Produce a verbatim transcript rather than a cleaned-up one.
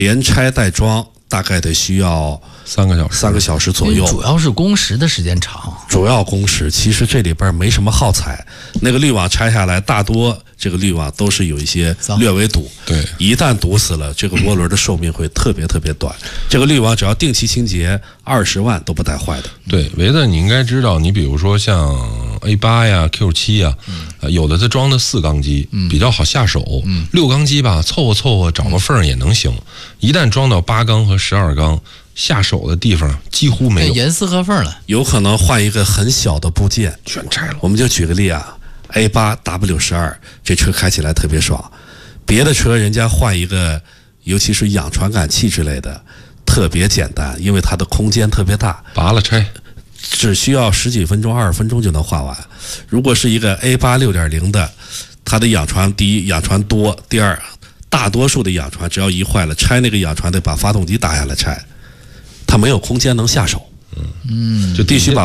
连拆带装大概得需要三个小时， 三个小时左右。 主要是工时的时间长， 主要工时，其实这里边没什么耗材。那个滤网拆下来，大多这个滤网都是有一些略微堵。 对， 一旦堵死了，这个涡轮的寿命会特别特别短。这个滤网只要定期清洁，二十万都不带坏的。 对，维子，你应该知道，你比如说像 A 八 呀、Q 七 呀，呃，有的它装的四缸机，比较好下手。嗯，六缸机吧，凑合凑合找个缝也能行。一旦装到八缸和十二缸，下手的地方几乎没有， 严丝合缝了。 有可能换一个很小的部件全拆了。 我们就举个例啊 ，A 八 W 十二 这车开起来特别爽，别的车人家换一个，尤其是氧传感器之类的，特别简单，因为它的空间特别大， 拔了拆， 只需要十几分钟、二十分钟就能换完。如果是一个 A 八 六点零 的，它的氧传第一氧传多，第二大多数的氧传只要一坏了，拆那个氧传得把发动机打下来拆。它没有空间能下手， 嗯， 就必须把